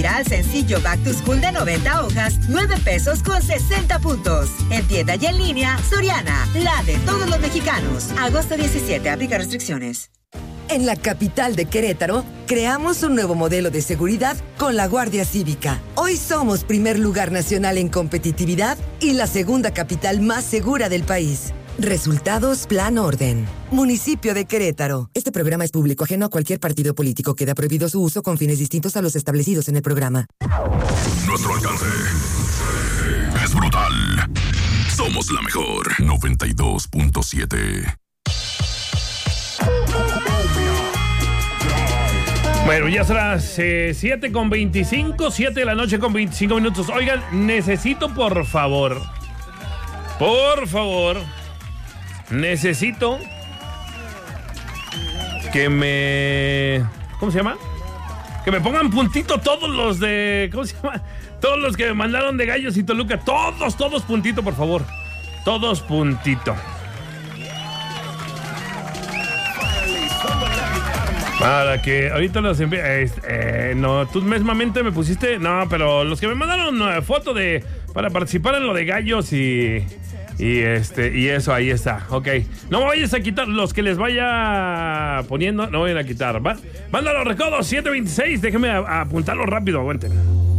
Al sencillo Back to School de 90 hojas, 9 pesos con 60 puntos. En tienda y en línea, Soriana, la de todos los mexicanos. Agosto 17, aplica restricciones. En la capital de Querétaro, creamos un nuevo modelo de seguridad con la Guardia Cívica. Hoy somos primer lugar nacional en competitividad y la segunda capital más segura del país. Resultados Plan Orden. Municipio de Querétaro. Este programa es público, ajeno a cualquier partido político. Queda prohibido su uso con fines distintos a los establecidos en el programa. Nuestro alcance es brutal. Somos la mejor. 92.7. Bueno, ya son las 7:25, 7 de la noche con 25 minutos. Oigan, necesito por favor, necesito que me... ¿Cómo se llama? Que me pongan puntito todos los de... ¿Cómo se llama? Todos los que me mandaron de Gallos y Toluca. Todos puntito, por favor. Todos puntito. Para que ahorita los envíe... no, tú mismamente me pusiste... No, pero los que me mandaron foto de... Para participar en lo de Gallos y eso, ahí está. Ok. No me vayas a quitar los que les vaya poniendo. No vayan a quitar, ¿va? Mándalo, recodo 726. Déjeme apuntarlo rápido, aguanten.